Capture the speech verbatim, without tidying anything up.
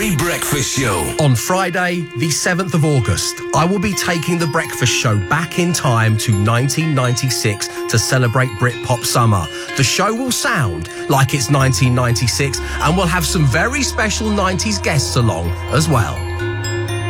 Absolute Breakfast Show. On Friday, the seventh of August, I will be taking The Breakfast Show back in time to nineteen ninety-six to celebrate Britpop Summer. The show will sound like it's nineteen ninety-six and we'll have some very special nineties guests along as well.